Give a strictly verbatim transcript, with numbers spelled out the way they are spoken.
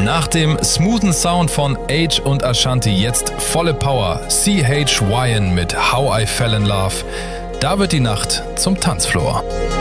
Nach dem smoothen Sound von Age und Ashanti jetzt volle Power. C H Y N mit How I Fell in Love. Da wird die Nacht zum Tanzfloor.